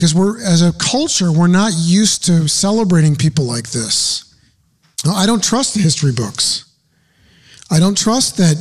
Because as a culture, we're not used to celebrating people like this. I don't trust the history books. I don't trust that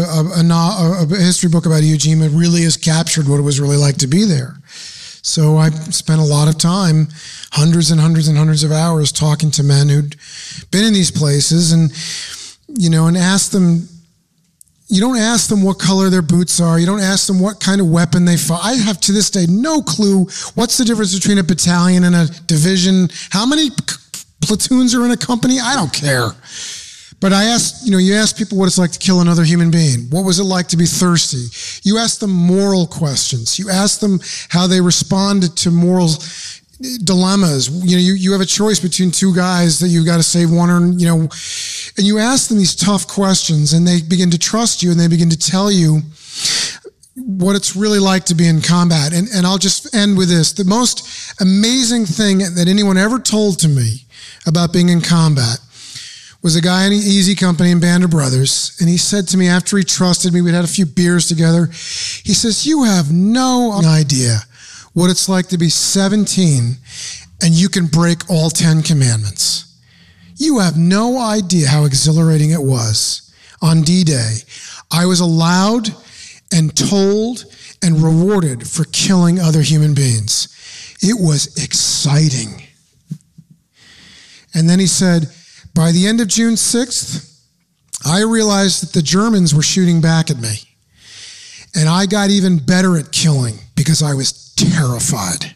a history book about Iwo Jima really has captured what it was really like to be there. So I spent a lot of time, hundreds and hundreds and hundreds of hours talking to men who'd been in these places and asked them. You don't ask them what color their boots are. You don't ask them what kind of weapon they fought. I have to this day no clue what's the difference between a battalion and a division. How many platoons are in a company? I don't care. But I asked, you ask people what it's like to kill another human being. What was it like to be thirsty? You ask them moral questions. You ask them how they responded to moral dilemmas. You have a choice between two guys that you've got to save one, and you ask them these tough questions, and they begin to trust you, and they begin to tell you what it's really like to be in combat. And I'll just end with this. The most amazing thing that anyone ever told to me about being in combat was a guy in Easy Company in Band of Brothers, and he said to me after he trusted me, we'd had a few beers together, he says, "You have no idea what it's like to be 17 and you can break all 10 commandments. You have no idea how exhilarating it was. On D-Day, I was allowed and told and rewarded for killing other human beings. It was exciting." And then he said, by the end of June 6th, I realized that the Germans were shooting back at me. And I got even better at killing because I was terrified.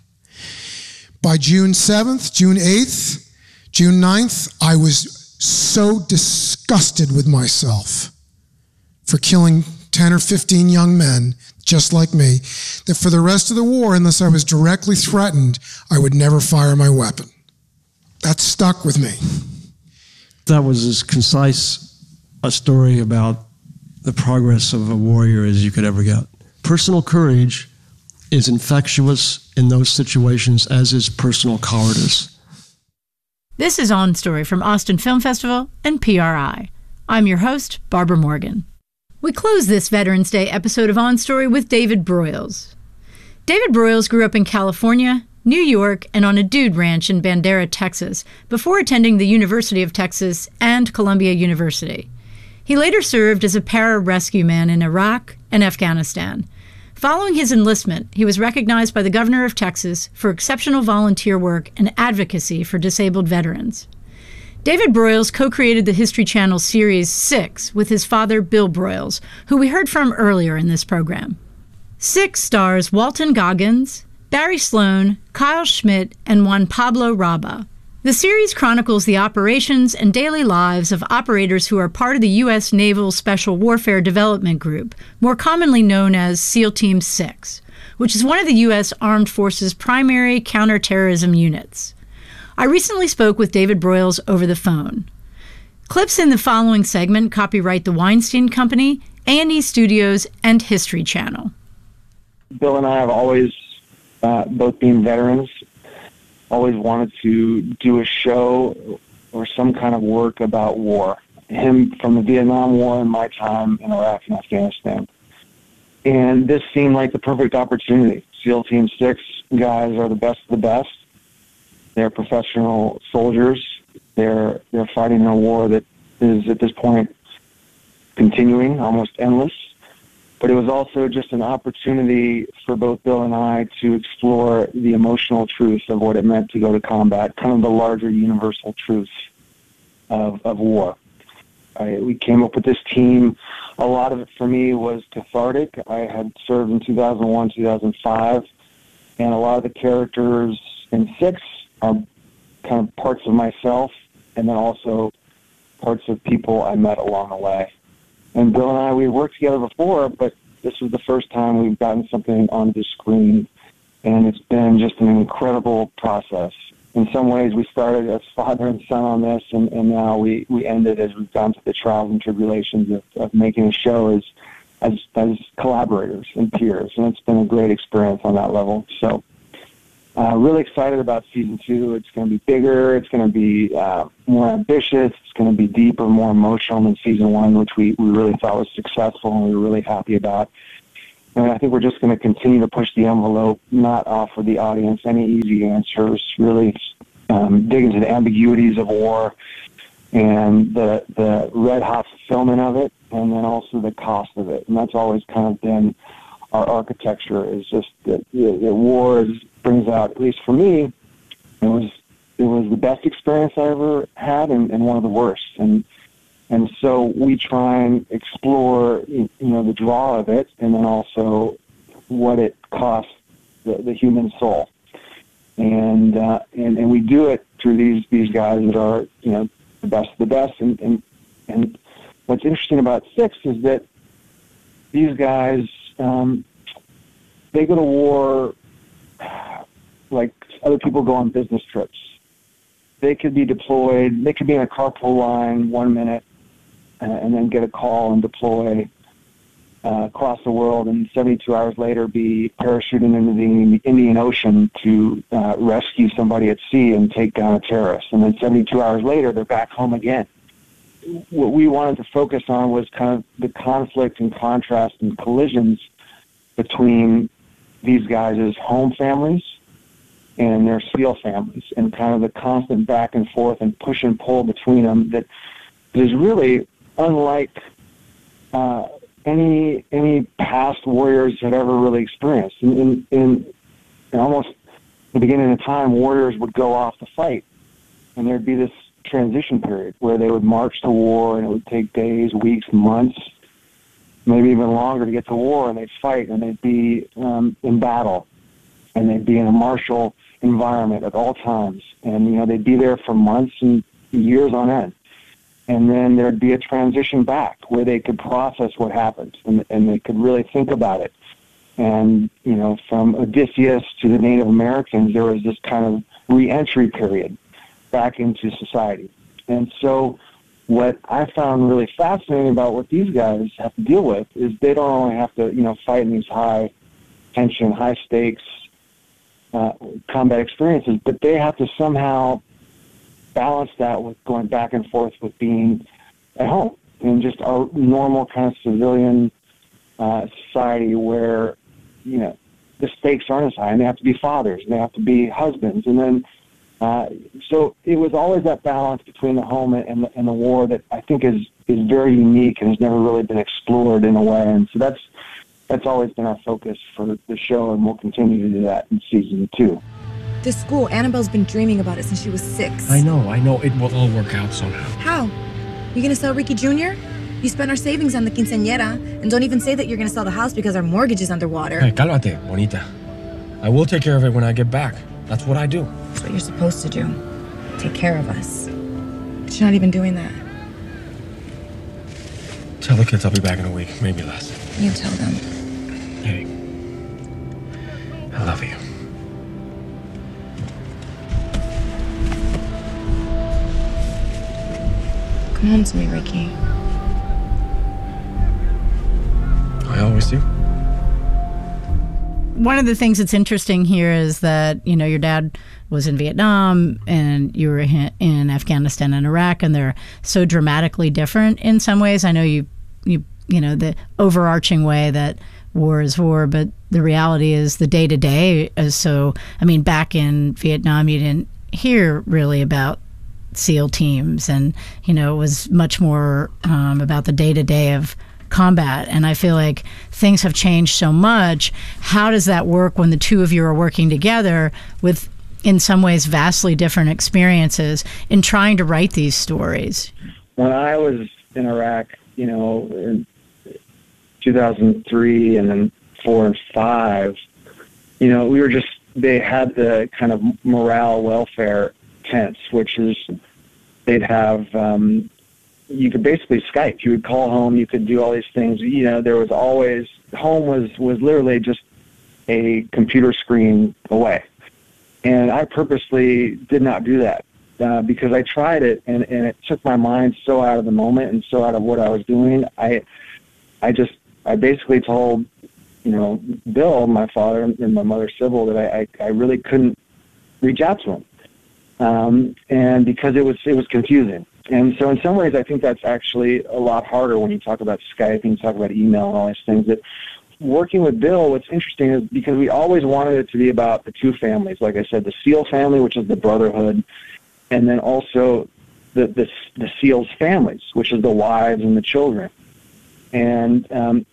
By June 7th, June 8th, June 9th, I was so disgusted with myself for killing 10 or 15 young men just like me that for the rest of the war, unless I was directly threatened, I would never fire my weapon. That stuck with me. That was as concise a story about the progress of a warrior as you could ever get. Personal courage is infectious in those situations, as is personal cowardice. This is On Story from Austin Film Festival and PRI. I'm your host, Barbara Morgan. We close this Veterans Day episode of On Story with David Broyles. David Broyles grew up in California, New York, and on a dude ranch in Bandera, Texas, before attending the University of Texas and Columbia University. He later served as a para-rescue man in Iraq and Afghanistan. Following his enlistment, he was recognized by the governor of Texas for exceptional volunteer work and advocacy for disabled veterans. David Broyles co-created the History Channel series 6 with his father, Bill Broyles, who we heard from earlier in this program. 6 stars Walton Goggins, Barry Sloan, Kyle Schmidt, and Juan Pablo Raba. The series chronicles the operations and daily lives of operators who are part of the U.S. Naval Special Warfare Development Group, more commonly known as SEAL Team 6, which is one of the U.S. Armed Forces' primary counterterrorism units. I recently spoke with David Broyles over the phone. Clips in the following segment copyright the Weinstein Company, A&E Studios, and History Channel. Bill and I have always, both being veterans, always wanted to do a show or some kind of work about war. Him from the Vietnam War and my time in Iraq and Afghanistan. And this seemed like the perfect opportunity. SEAL Team 6 guys are the best of the best. They're professional soldiers. They're fighting in a war that is at this point continuing, almost endless. But it was also just an opportunity for both Bill and I to explore the emotional truth of what it meant to go to combat, kind of the larger universal truth of war. We came up with this team. A lot of it for me was cathartic. I had served in 2001, 2005, and a lot of the characters in 6 are kind of parts of myself and then also parts of people I met along the way. And Bill and I, we worked together before, but this was the first time we've gotten something on the screen, and it's been just an incredible process. In some ways, we started as father and son on this, and now we ended as we've gone through the trials and tribulations of making a show as collaborators and peers, and it's been a great experience on that level. So really excited about Season 2. It's going to be bigger. It's going to be more ambitious. It's going to be deeper, more emotional than Season 1, which we really thought was successful and we were really happy about. And I think we're just going to continue to push the envelope, not offer the audience any easy answers, really dig into the ambiguities of war and the red-hot fulfillment of it, and then also the cost of it. And that's always kind of been our architecture, is just that war brings out, at least for me, it was the best experience I ever had and one of the worst. And so we try and explore, the draw of it, and then also what it costs the human soul. And we do it through these guys that are, the best of the best. And what's interesting about Six is that these guys, they go to war like other people go on business trips. They could be deployed. They could be in a carpool line 1 minute and then get a call and deploy across the world, and 72 hours later be parachuting into the Indian Ocean to rescue somebody at sea and take down a terrorist. And then 72 hours later, they're back home again. What we wanted to focus on was kind of the conflict and contrast and collisions between these guys' home families and their SEAL families, and kind of the constant back and forth and push and pull between them that is really unlike any past warriors had ever really experienced. In almost the beginning of time, warriors would go off to fight, and there'd be this transition period where they would march to war, and it would take days, weeks, months, maybe even longer to get to war, and they'd fight, and they'd be in battle, and they'd be in a martial environment at all times, and they'd be there for months and years on end. And then there'd be a transition back where they could process what happened, and they could really think about it. And, from Odysseus to the Native Americans, there was this kind of re-entry period back into society. And so what I found really fascinating about what these guys have to deal with is they don't only have to, fight in these high tension, high stakes combat experiences, but they have to somehow balance that with going back and forth with being at home in just our normal kind of civilian society where, the stakes aren't as high, and they have to be fathers, and they have to be husbands. And then, so it was always that balance between the home and the war that I think is very unique and has never really been explored in a way. And so that's always been our focus for the show, and we'll continue to do that in season 2. This school, Annabelle's been dreaming about it since she was 6. I know. It will all work out somehow. How? You gonna sell Ricky Jr.? You spent our savings on the quinceañera, and don't even say that you're gonna sell the house because our mortgage is underwater. Hey, cálmate, bonita. I will take care of it when I get back. That's what I do. That's what you're supposed to do. Take care of us. But you're not even doing that. Tell the kids I'll be back in a week, maybe less. You tell them. Hey, I love you. Come home to me, Ricky. I always do. One of the things that's interesting here is that, your dad was in Vietnam and you were in Afghanistan and Iraq, and they're so dramatically different in some ways. I know you the overarching way that war is war, but the reality is the day-to-day is so, back in Vietnam, you didn't hear really about SEAL teams, and it was much more about the day-to-day of combat. And I feel like things have changed so much. How does that work when the two of you are working together with, in some ways, vastly different experiences in trying to write these stories? When I was in Iraq, in 2003 and then 4 and 5, they had the kind of morale welfare tents, which is they'd have, you could basically Skype. You would call home. You could do all these things. There was always, home was literally just a computer screen away. And I purposely did not do that because I tried it, and it took my mind so out of the moment and so out of what I was doing. I basically told, Bill, my father, and my mother, Sybil, that I really couldn't reach out to him. And because it was confusing. And so in some ways, I think that's actually a lot harder when you talk about Skype and you talk about email and all these things, that working with Bill, what's interesting is because we always wanted it to be about the two families. Like I said, the Seal family, which is the brotherhood, and then also the Seals families, which is the wives and the children. And,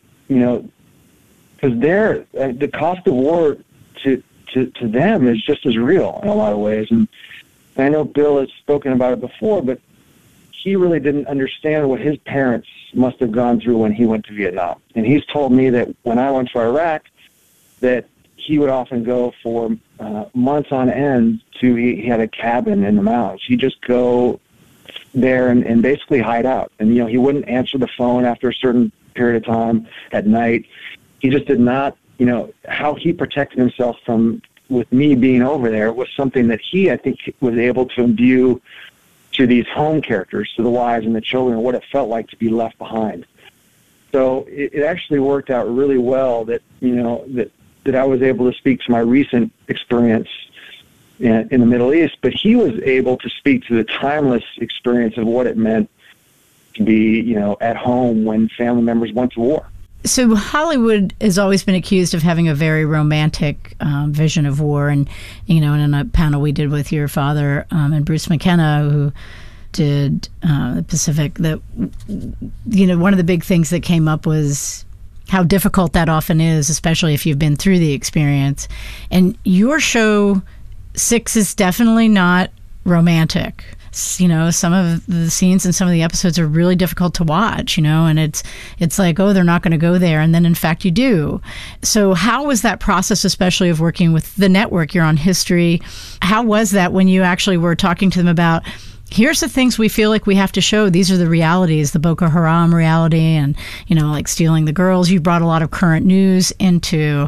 because the cost of war to them is just as real in a lot of ways. And I know Bill has spoken about it before, but he really didn't understand what his parents must have gone through when he went to Vietnam. And he's told me that when I went to Iraq, that he would often go for months on end he had a cabin in the mountains. He'd just go there and basically hide out. And, he wouldn't answer the phone after a certain period of time at night. He just did not, how he protected himself with me being over there was something that I think, was able to imbue to these home characters, to the wives and the children, what it felt like to be left behind. So it actually worked out really well that, that I was able to speak to my recent experience in the Middle East, but he was able to speak to the timeless experience of what it meant to be, at home when family members went to war. So Hollywood has always been accused of having a very romantic vision of war. And, in a panel we did with your father and Bruce McKenna, who did the Pacific, that, one of the big things that came up was how difficult that often is, especially if you've been through the experience. And your show, 6, is definitely not romantic. Some of the scenes in some of the episodes are really difficult to watch, and it's like, oh, they're not going to go there. And then in fact you do. So how was that process, especially of working with the network? You're on History. How was that when you actually were talking to them about, here's the things we feel like we have to show. These are the realities, the Boko Haram reality, and, like stealing the girls. You brought a lot of current news into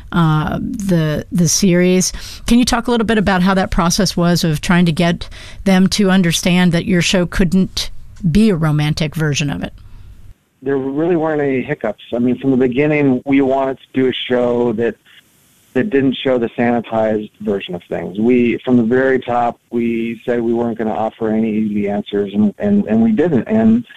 the series. Can you talk a little bit about how that process was of trying to get them to understand that your show couldn't be a romantic version of it? There really weren't any hiccups. I mean, from the beginning, we wanted to do a show that didn't show the sanitized version of things. From the very top, we said we weren't going to offer any easy answers, and we didn't. And,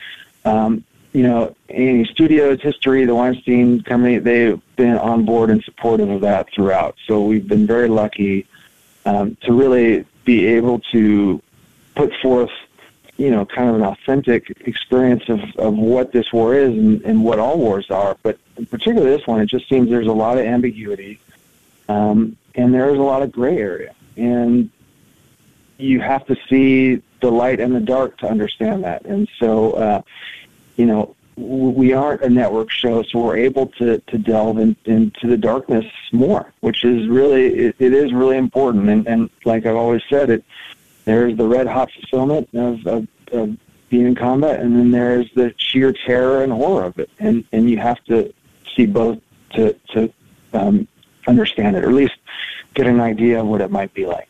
any Studios, History, the Weinstein Company, they've been on board and supportive of that throughout. So we've been very lucky to really be able to put forth, kind of an authentic experience of what this war is and what all wars are. But in particular this one, it just seems there's a lot of ambiguity. And there's a lot of gray area. And you have to see the light and the dark to understand that. And so, we aren't a network show, so we're able to delve into the darkness more, which is really, it is really important. And like I've always said, there's the red hot fulfillment of being in combat, and then there's the sheer terror and horror of it. And you have to see both to understand it, or at least get an idea of what it might be like.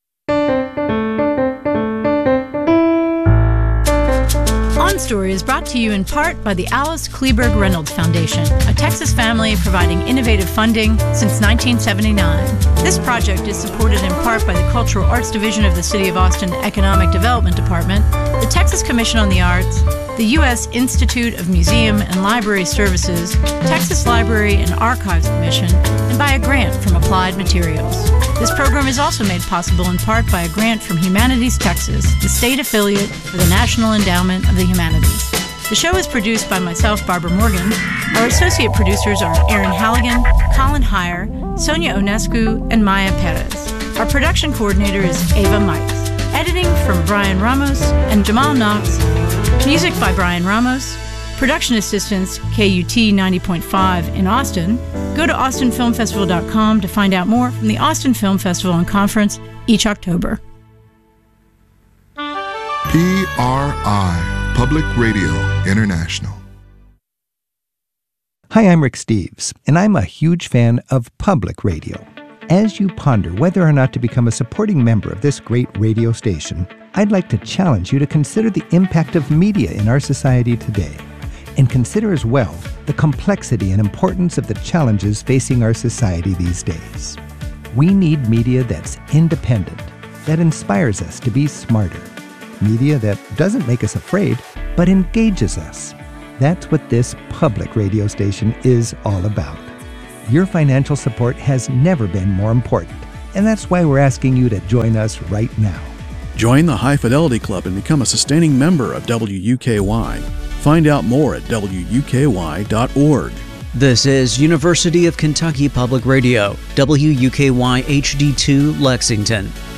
On Story is brought to you in part by the Alice Kleberg Reynolds Foundation, a Texas family providing innovative funding since 1979. This project is supported in part by the Cultural Arts Division of the City of Austin Economic Development Department, the Texas Commission on the Arts, the U.S. Institute of Museum and Library Services, Texas Library and Archives Commission, and by a grant from Applied Materials. This program is also made possible in part by a grant from Humanities Texas, the state affiliate for the National Endowment of the Humanities. The show is produced by myself, Barbara Morgan. Our associate producers are Aaron Halligan, Colin Heyer, Sonia Onescu, and Maya Perez. Our production coordinator is Ava Mikes. Editing from Brian Ramos and Jamal Knox. Music by Brian Ramos. Production assistance, KUT 90.5 in Austin. Go to austinfilmfestival.com to find out more from the Austin Film Festival and Conference each October. PRI, Public Radio International. Hi, I'm Rick Steves, and I'm a huge fan of public radio. As you ponder whether or not to become a supporting member of this great radio station, I'd like to challenge you to consider the impact of media in our society today, and consider as well the complexity and importance of the challenges facing our society these days. We need media that's independent, that inspires us to be smarter, media that doesn't make us afraid, but engages us. That's what this public radio station is all about. Your financial support has never been more important, and that's why we're asking you to join us right now. Join the High Fidelity Club and become a sustaining member of WUKY. Find out more at WUKY.org. This is University of Kentucky Public Radio, WUKY HD2 Lexington.